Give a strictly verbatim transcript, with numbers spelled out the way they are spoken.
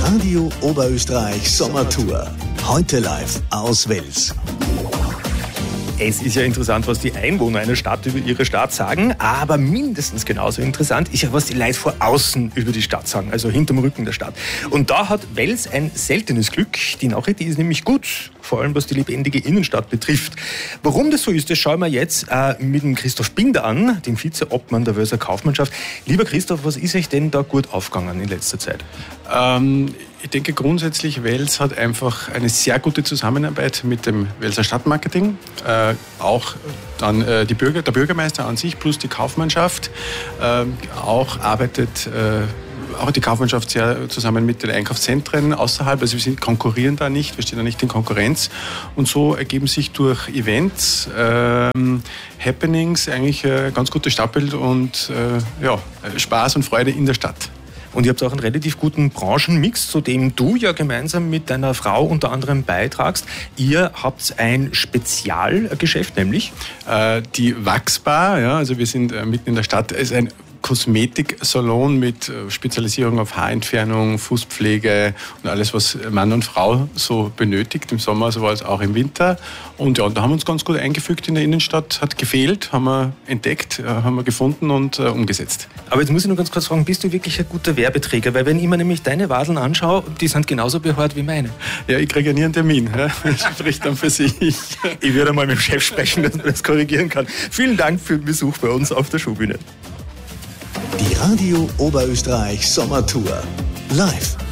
Radio Oberösterreich Sommertour. Heute live aus Wels. Es ist ja interessant, was die Einwohner einer Stadt über ihre Stadt sagen, aber mindestens genauso interessant ist ja, was die Leute vor außen über die Stadt sagen, also hinterm Rücken der Stadt. Und da hat Wels ein seltenes Glück. Die Nachricht, die ist nämlich gut, vor allem was die lebendige Innenstadt betrifft. Warum das so ist, das schauen wir jetzt äh, mit dem Christoph Binder an, dem Vizeobmann der Welser Kaufmannschaft. Lieber Christoph, was ist euch denn da gut aufgegangen in letzter Zeit? Ähm, ich denke grundsätzlich, Wels hat einfach eine sehr gute Zusammenarbeit mit dem Welser Stadtmarketing. Äh, auch dann äh, die Bürger, der Bürgermeister an sich plus die Kaufmannschaft. Äh, auch arbeitet äh, auch die Kaufmannschaft sehr zusammen mit den Einkaufszentren außerhalb. Also wir sind, konkurrieren da nicht, wir stehen da nicht in Konkurrenz. Und so ergeben sich durch Events, äh, Happenings eigentlich ein ganz gutes Stadtbild und äh, ja, Spaß und Freude in der Stadt. Und ihr habt auch einen relativ guten Branchenmix, zu dem du ja gemeinsam mit deiner Frau unter anderem beitragst. Ihr habt ein Spezialgeschäft, nämlich? Äh, die Wachsbar, ja, also wir sind äh, mitten in der Stadt. Es ist ein Kosmetiksalon mit Spezialisierung auf Haarentfernung, Fußpflege und alles, was Mann und Frau so benötigt, im Sommer sowohl als auch im Winter. Und ja, da haben wir uns ganz gut eingefügt in der Innenstadt, hat gefehlt, haben wir entdeckt, haben wir gefunden und äh, umgesetzt. Aber jetzt muss ich nur ganz kurz fragen, bist du wirklich ein guter Werbeträger? Weil wenn ich mir nämlich deine Wadeln anschaue, die sind genauso behaart wie meine. Ja, ich kriege ja nie einen Termin, ja. Das spricht dann für sich. Ich werde mal mit dem Chef sprechen, dass man das korrigieren kann. Vielen Dank für den Besuch bei uns auf der Showbühne. Die Radio Oberösterreich Sommertour. Live